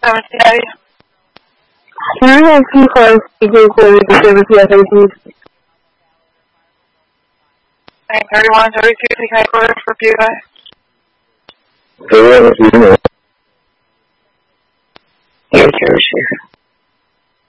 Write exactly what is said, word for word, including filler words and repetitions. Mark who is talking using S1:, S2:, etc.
S1: seventeen ninety.
S2: Can I have two cars speaking for the service yes, please?
S1: nine thirty-one thirty-two, taking headquarters for P I.
S2: thirty-one, yes,
S3: Yes, sir.